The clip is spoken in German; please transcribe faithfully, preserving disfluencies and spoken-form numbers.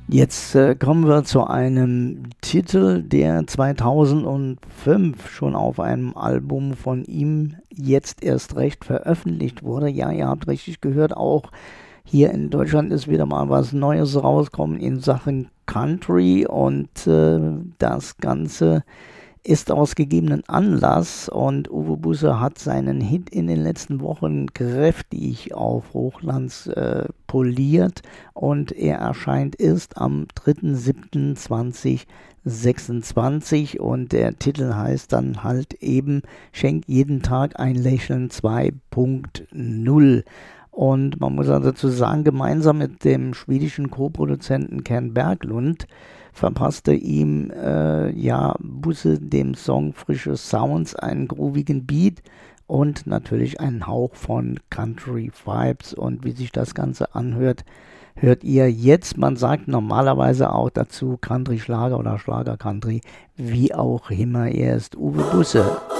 Jetzt äh, kommen wir zu einem Titel, der zweitausendfünf schon auf einem Album von ihm jetzt erst recht veröffentlicht wurde. Ja, ihr habt richtig gehört, auch hier in Deutschland ist wieder mal was Neues rausgekommen in Sachen Country und äh, das Ganze ist aus gegebenen Anlass und Uwe Busse hat seinen Hit in den letzten Wochen kräftig auf Hochlands äh, poliert und er erscheint erst am dritter siebter zweitausendsechsundzwanzig und der Titel heißt dann halt eben Schenk jeden Tag ein Lächeln zwei Punkt null. Und man muss also dazu sagen, gemeinsam mit dem schwedischen Co-Produzenten Ken Berglund verpasste ihm äh, ja Busse dem Song Frische Sounds einen groovigen Beat und natürlich einen Hauch von Country Vibes. Und wie sich das Ganze anhört, hört ihr jetzt. Man sagt normalerweise auch dazu Country Schlager oder Schlager Country, wie auch immer. Er ist Uwe Busse.